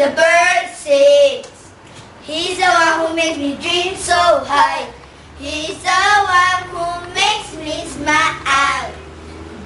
the bird sings. He's the one who makes me dream.